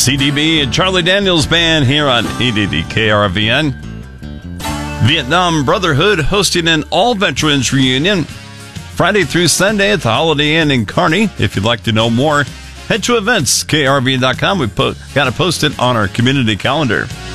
CDB and Charlie Daniels Band here on 880 KRVN. Vietnam Brotherhood hosting an all-veterans reunion Friday through Sunday at the Holiday Inn in Kearney. If you'd like to know more, head to events, krvn.com. We've got it posted on our community calendar.